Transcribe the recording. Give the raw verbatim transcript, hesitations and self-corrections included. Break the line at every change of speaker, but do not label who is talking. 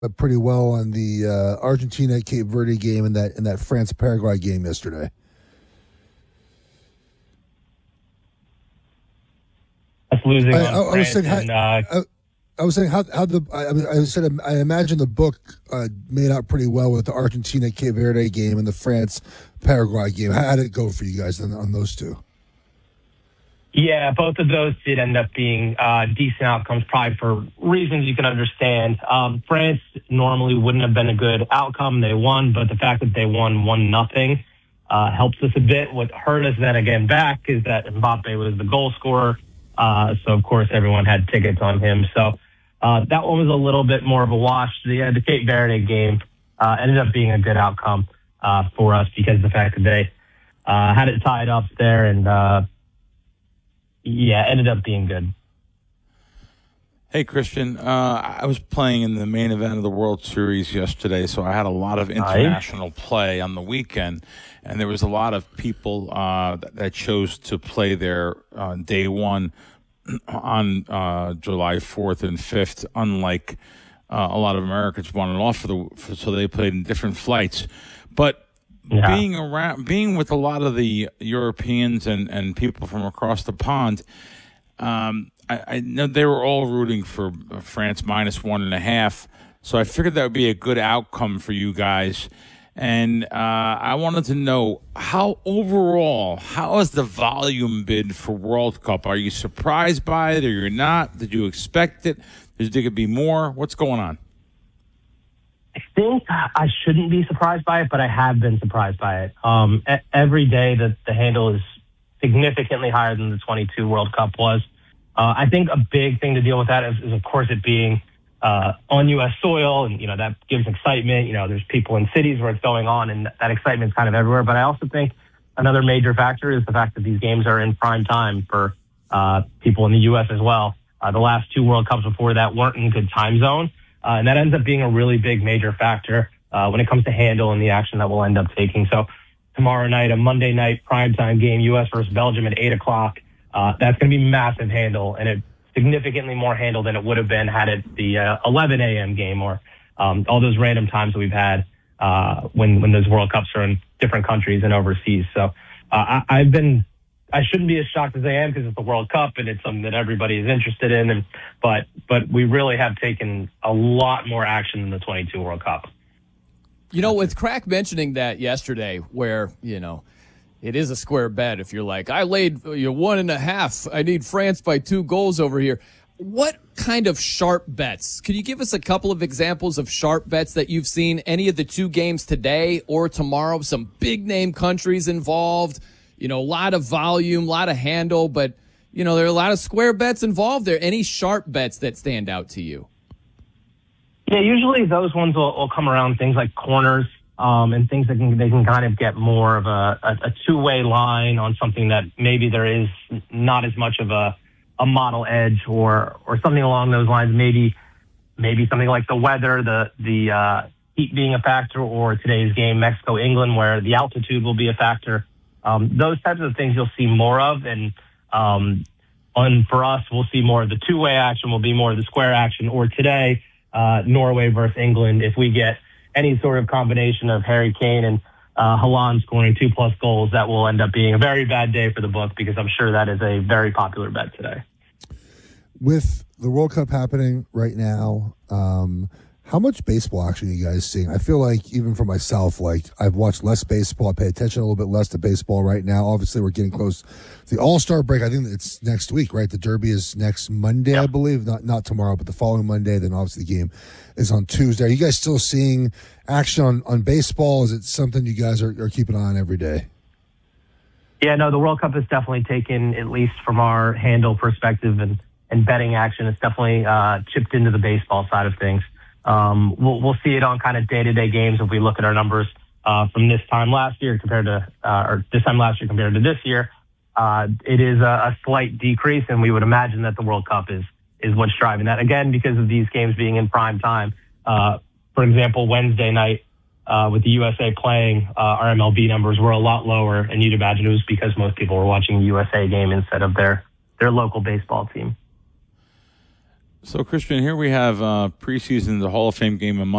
up pretty well on the uh, Argentina Cape Verde game and that and that France Paraguay game yesterday.
That's losing
I,
on
I, I was
France
saying,
and,
how,
uh,
I, I was saying how how the I, I mean, I said I imagine the book uh, made out pretty well with the Argentina Cape Verde game and the France Paraguay game. How, how did it go for you guys on, on those two?
Yeah, both of those did end up being uh, decent outcomes, probably for reasons you can understand. Um, France normally wouldn't have been a good outcome. They won, but the fact that they won one nothing uh, helps us a bit. What hurt us then again back is that Mbappe was the goal scorer, uh, so of course everyone had tickets on him. So uh, that one was a little bit more of a wash. The, uh, the Cape Verde game uh, ended up being a good outcome uh, for us because of the fact that they uh, had it tied up there and. Uh, Yeah, ended up being good.
Hey, Christian. Uh, I was playing in the main event of the World Series yesterday, so I had a lot of international play on the weekend, and there was a lot of people uh, that, that chose to play there on day one on uh, July fourth and fifth, unlike uh, a lot of Americans wanted off for the for, so they played in different flights. But Yeah. Being around, being with a lot of the Europeans and, and people from across the pond, um, I, I know they were all rooting for France minus one and a half. So I figured that would be a good outcome for you guys. And uh, I wanted to know how overall, how has the volume been for World Cup? Are you surprised by it or you're not? Did you expect it? Did you think it'd be more? What's going on?
I think I shouldn't be surprised by it, but I have been surprised by it. Um, every day that the handle is significantly higher than the twenty-two World Cup was. Uh, I think a big thing to deal with that is, is of course, it being uh, on U S soil, and you know that gives excitement. You know, there's people in cities where it's going on, and that excitement's kind of everywhere. But I also think another major factor is the fact that these games are in prime time for uh, people in the U S as well. Uh, the last two World Cups before that weren't in good time zone. Uh, and that ends up being a really big major factor uh, when it comes to handle and the action that we'll end up taking. So tomorrow night, a Monday night primetime game, U S versus Belgium at eight o'clock. Uh, that's going to be massive handle, and it's significantly more handle than it would have been had it the uh, eleven a.m. game or um, all those random times that we've had uh, when, when those World Cups are in different countries and overseas. So uh, I, I've been... I shouldn't be as shocked as I am because it's the World Cup and it's something that everybody is interested in. And but but we really have taken a lot more action than the twenty-two World Cup.
You know, with Crack mentioning that yesterday, where you know it is a square bet. If you're like, I laid you know, one and a half, I need France by two goals over here. What kind of sharp bets? Can you give us a couple of examples of sharp bets that you've seen? Any of the two games today or tomorrow? Some big name countries involved. You know, a lot of volume, a lot of handle, but, you know, there are a lot of square bets involved there. Any sharp bets that stand out to you?
Yeah, usually those ones will, will come around things like corners um, and things that can, they can kind of get more of a, a, a two-way line on something that maybe there is not as much of a, a model edge or or something along those lines. Maybe maybe something like the weather, the, the uh, heat being a factor, or today's game, Mexico-England, where the altitude will be a factor. Um, those types of things you'll see more of, and um, on for us, we'll see more of the two-way action, will be more of the square action, or today, uh, Norway versus England, if we get any sort of combination of Harry Kane and uh, Haaland scoring two-plus goals, that will end up being a very bad day for the book, because I'm sure that is a very popular bet today.
With the World Cup happening right now, um, how much baseball action are you guys seeing? I feel like, even for myself, like I've watched less baseball. I pay attention a little bit less to baseball right now. Obviously, we're getting close to the All-Star break. I think it's next week, right? The Derby is next Monday, I believe. Not not tomorrow, but the following Monday. Then obviously the game is on Tuesday. Are you guys still seeing action on, on baseball? Is it something you guys are, are keeping an eye on every day?
Yeah, no, the World Cup has definitely taken, at least from our handle perspective and, and betting action, it's definitely uh, chipped into the baseball side of things. Um, we'll, we'll see it on kind of day-to-day games if we look at our numbers uh, from this time last year compared to, uh, or this time last year compared to this year. Uh, it is a, a slight decrease, and we would imagine that the World Cup is is what's driving that. Again, because of these games being in prime time. Uh, for example, Wednesday night uh, with the U S A playing, uh, our M L B numbers were a lot lower, and you'd imagine it was because most people were watching the U S A game instead of their their local baseball team.
So, Christian, here we have uh, preseason, the Hall of Fame game a month